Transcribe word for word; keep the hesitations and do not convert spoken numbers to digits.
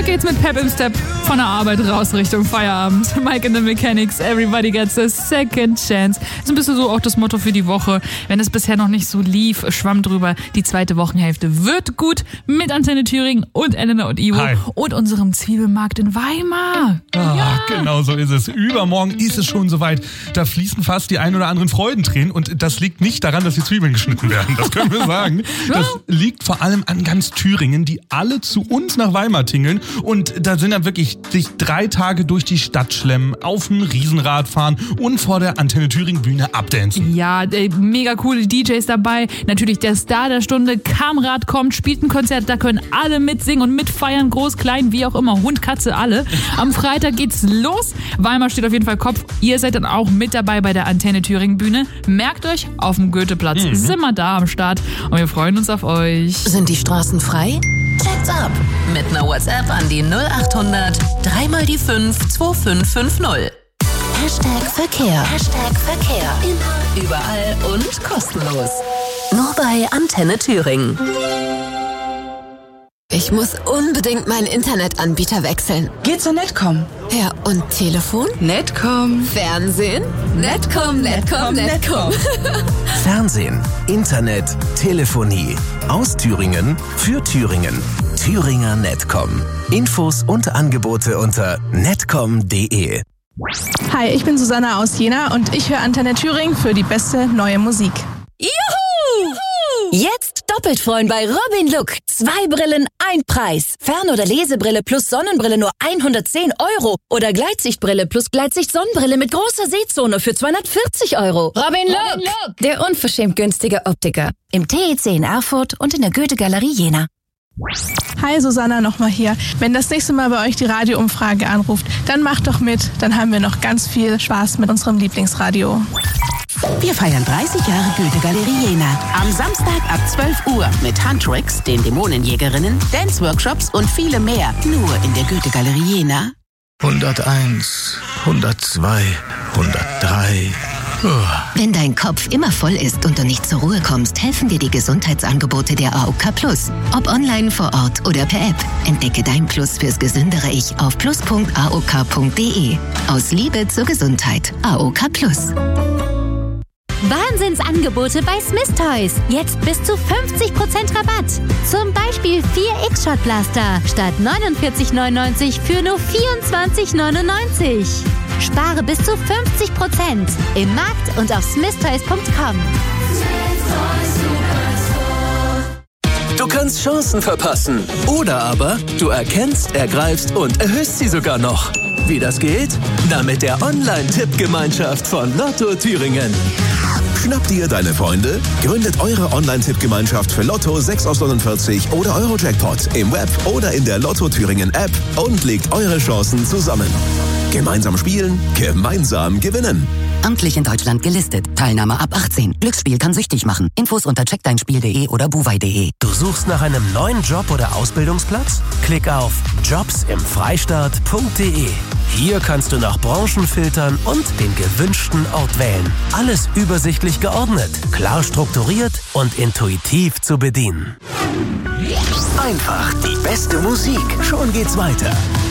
geht's mit Pep im Step von der Arbeit raus Richtung Feierabend. Mike and the Mechanics, everybody gets a second chance. Das ist ein bisschen so auch das Motto für die Woche. Wenn es bisher noch nicht so lief, schwamm drüber. Die zweite Wochenhälfte wird gut mit Antenne Thüringen und Elena und Ivo Hi. und unserem Zwiebelmarkt in Weimar. Ah, ja. Genau so ist es. Übermorgen ist es schon soweit. Da fließen fast die ein oder anderen Freudentränen und das liegt nicht daran, dass die Zwiebeln geschnitten werden. Das können wir sagen. Das liegt vor allem an ganz Thüringen, die alle zu uns nach Weimar tingeln und da sind dann wirklich sich drei Tage durch die Stadt schlemmen, auf ein Riesenrad fahren und vor der Antenne Thüringen Bühne abdancen. Ja, ey, mega coole D Js dabei. Natürlich der Star der Stunde, Kamrad kommt, spielt ein Konzert, da können alle mitsingen und mitfeiern, groß, klein, wie auch immer, Hund, Katze, alle. Am Freitag geht's los. Weimar steht auf jeden Fall Kopf. Ihr seid dann auch mit dabei bei der Antenne Thüringen Bühne. Merkt euch, auf dem Goetheplatz mhm. sind wir da am Start und wir freuen uns auf euch. Sind die Straßen frei? Checkt's ab. Mit einer WhatsApp an die null acht hundert drei mal die fünf zwei fünf fünf null. Hashtag Verkehr. Hashtag Verkehr. Immer, überall und kostenlos. Nur bei Antenne Thüringen. Ich muss unbedingt meinen Internetanbieter wechseln. Geh zur Netcom. Ja, und Telefon? Netcom. Fernsehen? Netcom, Netcom, Netcom. Fernsehen, Internet, Telefonie. Aus Thüringen, für Thüringen. Thüringer Netcom. Infos und Angebote unter netcom punkt de. Hi, ich bin Susanna aus Jena und ich höre Antenne Thüringen für die beste neue Musik. Juhu! Jetzt doppelt freuen bei Robin Look. Zwei Brillen, ein Preis. Fern- oder Lesebrille plus Sonnenbrille nur hundertzehn Euro. Oder Gleitsichtbrille plus Gleitsicht-Sonnenbrille mit großer Sehzone für zweihundertvierzig Euro. Robin Look, Robin Look, der unverschämt günstige Optiker. Im T E C in Erfurt und in der Goethe-Galerie Jena. Hi, Susanna nochmal hier. Wenn das nächste Mal bei euch die Radioumfrage anruft, dann macht doch mit. Dann haben wir noch ganz viel Spaß mit unserem Lieblingsradio. Wir feiern dreißig Jahre Goethe-Galerie Jena. Am Samstag ab zwölf Uhr mit Huntrix, den Dämonenjägerinnen, Dance-Workshops und viele mehr. Nur in der Goethe-Galerie Jena. hunderteins, hundertzwei, hundertdrei. Wenn dein Kopf immer voll ist und du nicht zur Ruhe kommst, helfen dir die Gesundheitsangebote der A O K Plus. Ob online, vor Ort oder per App. Entdecke dein Plus fürs gesündere Ich auf plus punkt a o k punkt de. Aus Liebe zur Gesundheit. A O K Plus. Wahnsinnsangebote bei Smith Toys. Jetzt bis zu fünfzig Prozent Rabatt. Zum Beispiel vier X-Shot Blaster statt neunundvierzig neunundneunzig für nur vierundzwanzig neunundneunzig. Spare bis zu fünfzig Prozent im Markt und auf smith toys punkt com. Du kannst Chancen verpassen. Oder aber du erkennst, ergreifst und erhöhst sie sogar noch. Wie das geht? Na, mit der Online-Tippgemeinschaft von Lotto Thüringen. Schnappt ihr deine Freunde? Gründet eure Online-Tippgemeinschaft für Lotto sechs aus neunundvierzig oder Euro-Jackpot im Web oder in der Lotto Thüringen App und legt eure Chancen zusammen. Gemeinsam spielen, gemeinsam gewinnen. Amtlich in Deutschland gelistet. Teilnahme ab achtzehn. Glücksspiel kann süchtig machen. Infos unter check dein spiel punkt de oder buwei punkt de. Du suchst nach einem neuen Job oder Ausbildungsplatz? Klick auf jobs im freistaat punkt de. Hier kannst du nach Branchen filtern und den gewünschten Ort wählen. Alles übersichtlich geordnet, klar strukturiert und intuitiv zu bedienen. Einfach die beste Musik. Schon geht's weiter.